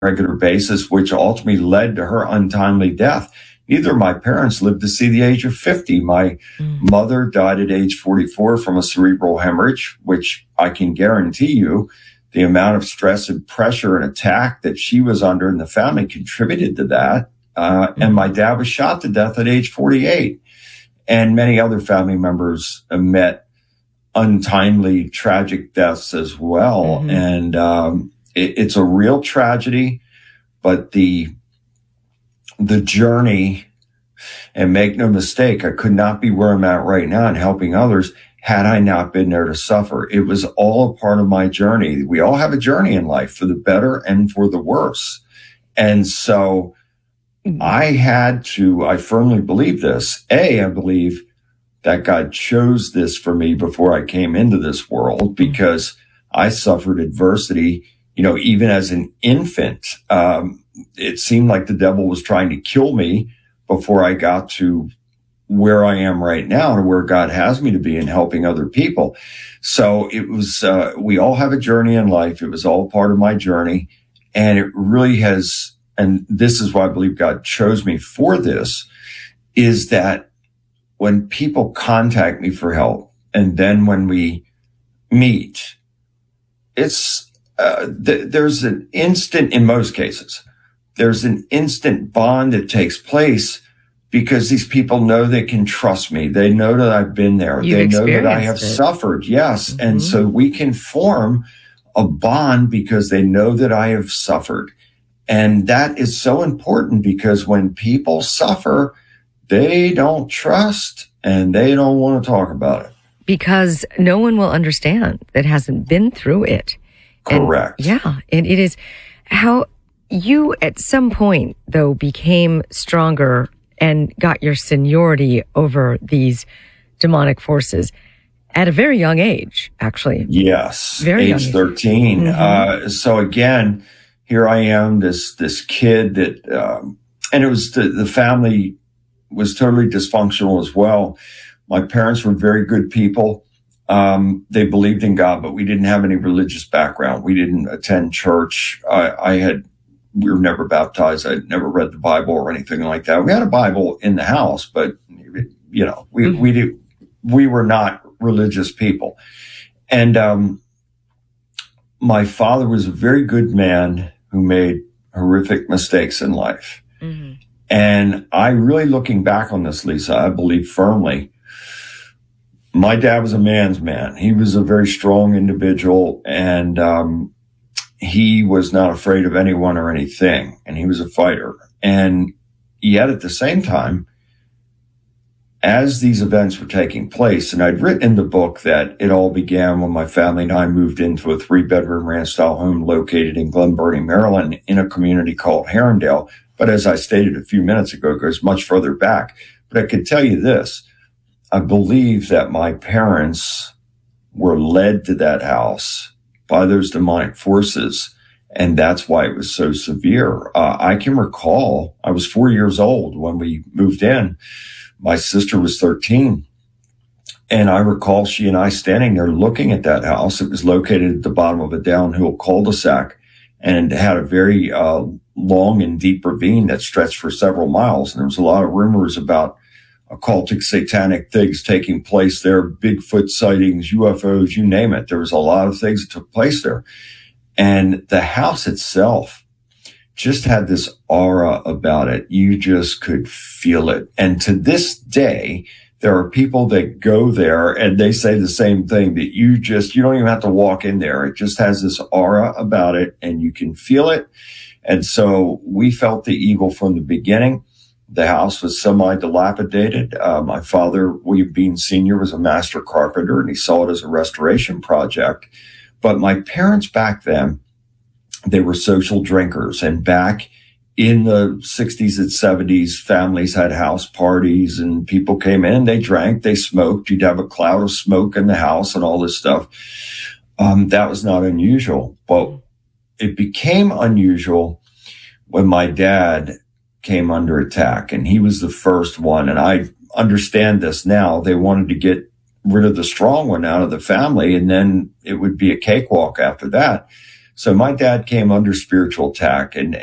regular basis, which ultimately led to her untimely death. Neither of my parents lived to see the age of 50. My mother died at age 44 from a cerebral hemorrhage, which I can guarantee you the amount of stress and pressure and attack that she was under in the family contributed to that. And my dad was shot to death at age 48. And many other family members met untimely, tragic deaths as well. And it's a real tragedy, but the journey, and make no mistake, I could not be where I'm at right now and helping others had I not been there to suffer. It was all a part of my journey. We all have a journey in life, for the better and for the worse. And so I firmly believe this. I believe that God chose this for me before I came into this world, because I suffered adversity, even as an infant. It seemed like the devil was trying to kill me before I got to where I am right now, to where God has me to be in helping other people. So it was, we all have a journey in life. It was all part of my journey. And it really has, and this is why I believe God chose me for this, is that when people contact me for help, and then when we meet, it's, there's an instant, in most cases, there's an instant bond that takes place, because these people know they can trust me. They know that I've been there. They know that I have suffered. Yes. And so we can form a bond because they know that I have suffered. And that is so important, because when people suffer, they don't trust and they don't want to talk about it. Because no one will understand that hasn't been through it. Correct. And it is how you at some point, though, became stronger and got your seniority over these demonic forces at a very young age, actually. Yes, very age 13. So again, here I am, this kid that, and it was the family was totally dysfunctional as well. My parents were very good people. They believed in God, but we didn't have any religious background. We didn't attend church. We were never baptized. I'd never read the Bible or anything like that. We had a Bible in the house, but we were not religious people. And my father was a very good man who made horrific mistakes in life. And I really, looking back on this, Lisa, I believe firmly, my dad was a man's man. He was a very strong individual, and he was not afraid of anyone or anything, and he was a fighter. And yet at the same time, as these events were taking place, and I'd written in the book that it all began when my family and I moved into a 3-bedroom ranch-style home located in Glen Burnie, Maryland, in a community called Herondale. But as I stated a few minutes ago, it goes much further back. But I could tell you this, I believe that my parents were led to that house by those demonic forces, and that's why it was so severe. I can recall, I was 4 years old when we moved in. My sister was 13. And I recall she and I standing there looking at that house. It was located at the bottom of a downhill cul-de-sac and had a very long and deep ravine that stretched for several miles. And there was a lot of rumors about occultic, satanic things taking place there, Bigfoot sightings, UFOs, you name it. There was a lot of things that took place there. And the house itself just had this aura about it. You just could feel it. And to this day, there are people that go there and they say the same thing, that you don't even have to walk in there. It just has this aura about it and you can feel it. And so we felt the evil from the beginning. The house was semi-dilapidated. My father, William Bean Sr., was a master carpenter, and he saw it as a restoration project. But my parents back then, they were social drinkers. And back in the 60s and 70s, families had house parties, and people came in, they drank, they smoked. You'd have a cloud of smoke in the house and all this stuff. That was not unusual. But it became unusual when my dad came under attack, and he was the first one. And I understand this now. They wanted to get rid of the strong one out of the family, and then it would be a cakewalk after that. So my dad came under spiritual attack, and